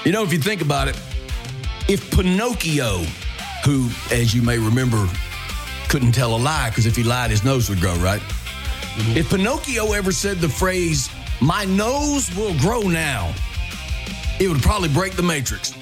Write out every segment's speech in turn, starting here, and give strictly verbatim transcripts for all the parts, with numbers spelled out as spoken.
You know, if you think about it, if Pinocchio, who, as you may remember, couldn't tell a lie because if he lied, his nose would grow, right? Mm-hmm. If Pinocchio ever said the phrase, "My nose will grow now," it would probably break the Matrix.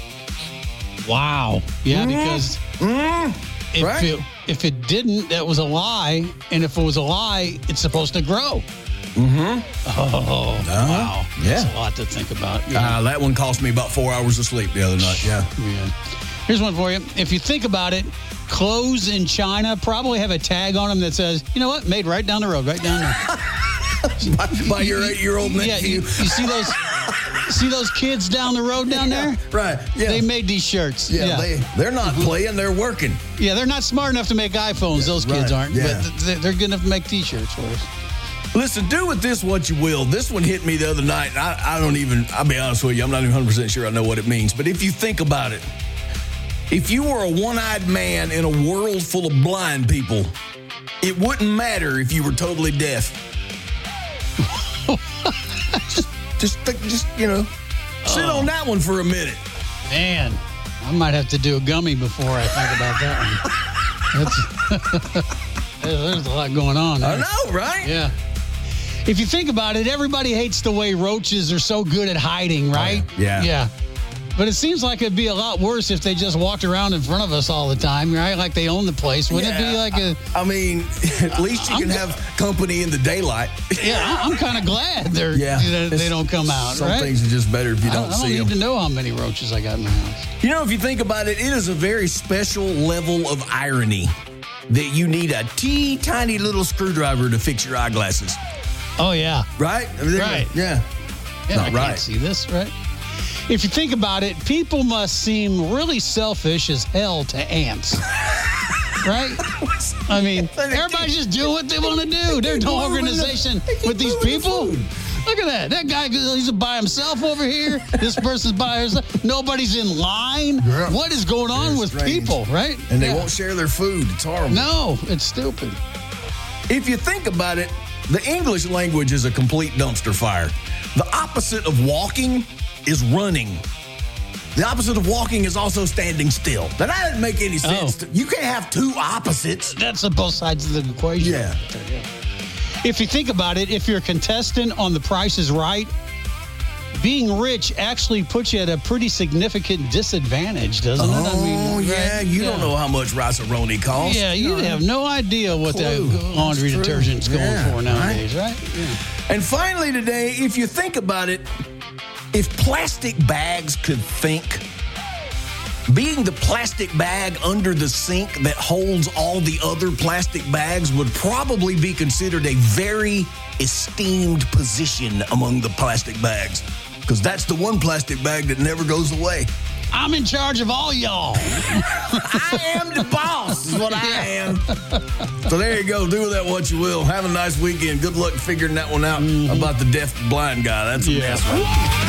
Wow. Yeah, mm-hmm. because mm-hmm. if, right? it, if it didn't, that was a lie. And if it was a lie, it's supposed to grow. Mm-hmm. Oh, uh-huh. Wow. Yeah. That's a lot to think about. Yeah. Uh, that one cost me about four hours of sleep the other night. Yeah. yeah. Here's one for you. If you think about it, clothes in China probably have a tag on them that says, you know what, made right down the road, right down there. by, by your eight-year-old nephew. Yeah, you, you see those see those kids down the road down yeah, there? Right, yeah. They made these shirts. Yeah, yeah. They, they're not mm-hmm. playing, they're working. Yeah, they're not smart enough to make iPhones, yeah, those kids right, aren't. yeah. But they're good enough to make T-shirts for us. Listen, do with this what you will. This one hit me the other night. I, I don't even, I'll be honest with you, I'm not even one hundred percent sure I know what it means. But if you think about it, if you were a one-eyed man in a world full of blind people, it wouldn't matter if you were totally deaf. just, just, just, you know, sit oh. on that one for a minute. Man, I might have to do a gummy before I think about that one. That's, there's a lot going on there. I know, right? Yeah. If you think about it, everybody hates the way roaches are so good at hiding, right? Oh, yeah. Yeah. But it seems like it'd be a lot worse if they just walked around in front of us all the time, right? Like they own the place. Wouldn't yeah, it be like a... I mean, at least you I'm, can have company in the daylight. Yeah, I'm kind of glad they're, yeah, they, they don't come out, some right? Some things are just better if you don't, I, I don't see them. need to know how many roaches I got in my house. You know, if you think about it, it is a very special level of irony that you need a teeny tiny little screwdriver to fix your eyeglasses. Oh, yeah. Right? I mean, right. Yeah. Yeah, Not I right. can't see this, right? If you think about it, people must seem really selfish as hell to ants. Right? I mean, everybody's just doing what they want to do. There's no organization with these people. Look at that. That guy, he's by himself over here. This person's by herself. Nobody's in line. Yeah. What is going on They're with strange. people, right? And they yeah. won't share their food. It's horrible. No, it's stupid. If you think about it, the English language is a complete dumpster fire. The opposite of walking is running. The opposite of walking is also standing still. Now, that doesn't make any sense. Oh. You can't have two opposites. That's on both sides of the equation. Yeah. If you think about it, if you're a contestant on The Price is Right, being rich actually puts you at a pretty significant disadvantage, doesn't oh, it? I mean, Oh, yeah. right? You yeah. don't know how much Rice-A-Roni costs. Yeah, you no. have no idea what Clue. that laundry detergent's going yeah, for nowadays, right? right? Yeah. And finally today, if you think about it, if plastic bags could think, being the plastic bag under the sink that holds all the other plastic bags would probably be considered a very esteemed position among the plastic bags, because that's the one plastic bag that never goes away. I'm in charge of all y'all. I am the boss is what I am. So there you go. Do with that what you will. Have a nice weekend. Good luck figuring that one out mm-hmm. about the deaf blind guy. That's a yeah. mess. Right?